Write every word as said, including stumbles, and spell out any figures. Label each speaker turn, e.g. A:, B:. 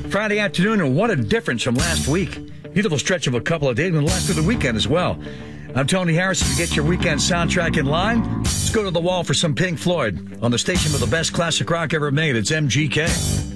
A: Friday afternoon, and what a difference from last week. Beautiful stretch of a couple of days, and last through the weekend as well. I'm Tony Harrison. To get your weekend soundtrack in line, let's go to the wall for some Pink Floyd on the station with the best classic rock ever made. It's M G K.